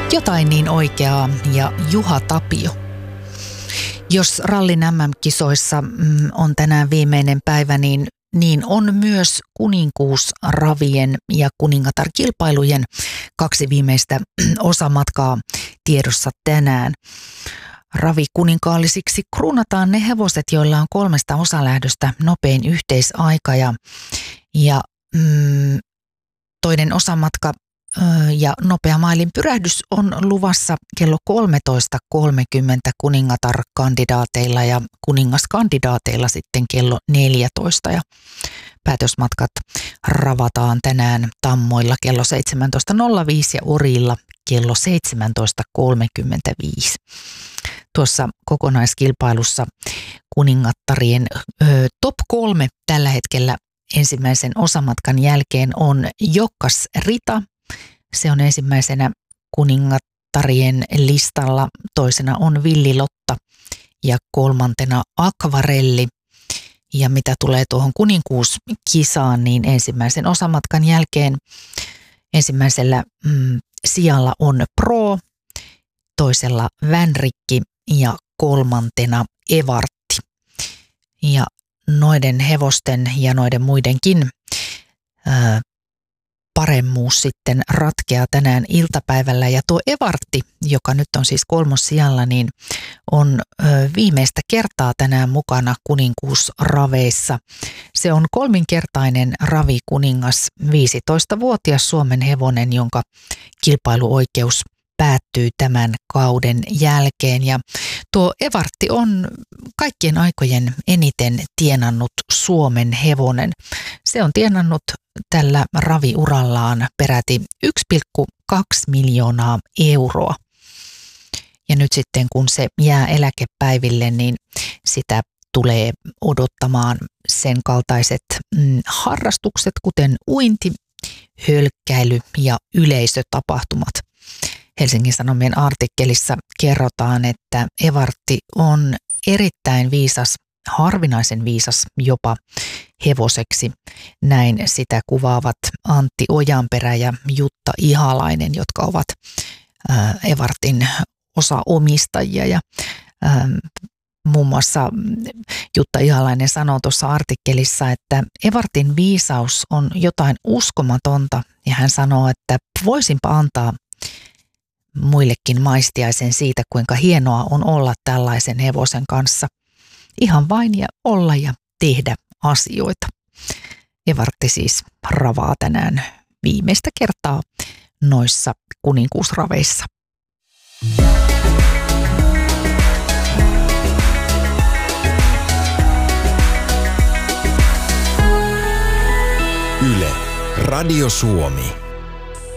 Jotain niin oikeaa ja Juha Tapio. Jos rallin MM-kisoissa on tänään viimeinen päivä, niin on myös kuninkuusravien ja kuningatarkilpailujen 2 viimeistä osamatkaa tiedossa tänään. Ravikuningaallisiksi kruunataan ne hevoset, joilla on 3 osalähdöstä nopein yhteisaika ja toinen osamatka ja nopea mailin pyrähdys on luvassa kello 13.30 kuningatarkandidaateilla ja kuningaskandidaateilla sitten kello 14. Ja päätösmatkat ravataan tänään Tammoilla kello 17.05 ja Orilla kello 17.35. Tuossa kokonaiskilpailussa kuningattarien top 3 tällä hetkellä ensimmäisen osamatkan jälkeen on Jokkas Rita. Se on ensimmäisenä kuningattarien listalla, toisena on Villi Lotta ja 3. Akvarelli. Ja mitä tulee tuohon kuninkuuskisaan, niin ensimmäisen osamatkan jälkeen ensimmäisellä sijalla on Pro, toisella Vänrikki ja 3. Evartti. Ja noiden hevosten ja noiden muidenkin paremmuus sitten ratkeaa tänään iltapäivällä. Ja tuo Evartti, joka nyt on siis 3. sijalla, niin on viimeistä kertaa tänään mukana kuninkuusraveissa. Se on 3-kertainen ravikuningas, 15-vuotias Suomen hevonen, jonka kilpailuoikeus päättyy tämän kauden jälkeen. Ja tuo Evartti on kaikkien aikojen eniten tienannut Suomen hevonen. Se on tienannut tällä raviurallaan peräti 1,2 miljoonaa euroa. Ja nyt sitten kun se jää eläkepäiville, niin sitä tulee odottamaan sen kaltaiset harrastukset, kuten uinti, hölkkäily ja yleisötapahtumat. Helsingin Sanomien artikkelissa kerrotaan, että Evartti on erittäin viisas, harvinaisen viisas jopa hevoseksi. Näin sitä kuvaavat Antti Ojanperä ja Jutta Ihalainen, jotka ovat Evartin osaomistajia. Ja muun muassa Jutta Ihalainen sanoo tuossa artikkelissa, että Evartin viisaus on jotain uskomatonta, ja hän sanoo, että voisinpa antaa muillekin maistiaisen siitä, kuinka hienoa on olla tällaisen hevosen kanssa. Ihan vain ja olla ja tehdä asioita. Evartti siis ravaa tänään viimeistä kertaa noissa kuninkuusraveissa. Yle, Radio Suomi.